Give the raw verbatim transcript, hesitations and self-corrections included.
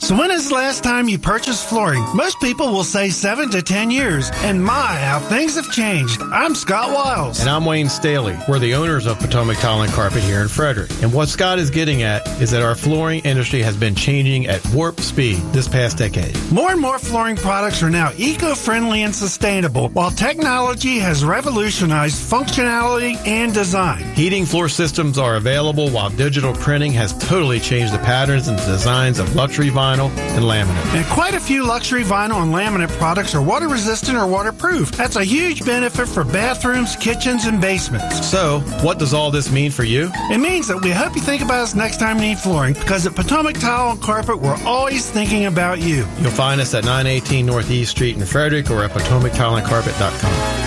So when is the last time you purchased flooring? Most people will say seven to ten years. And my, how things have changed. I'm Scott Wiles. And I'm Wayne Staley. We're the owners of Potomac Tile and Carpet here in Frederick. And what Scott is getting at is that our flooring industry has been changing at warp speed this past decade. More and more flooring products are now eco-friendly and sustainable, while technology has revolutionized functionality and design. Heating floor systems are available, while digital printing has totally changed the patterns and designs of luxury vinyl and laminate. And quite a few luxury vinyl and laminate products are water resistant or waterproof. That's a huge benefit for bathrooms, kitchens, and basements. So, what does all this mean for you? It means that we hope you think about us next time you need flooring, because at Potomac Tile and Carpet, we're always thinking about you. You'll find us at nine eighteen Northeast Street in Frederick or at potomac tile and carpet dot com.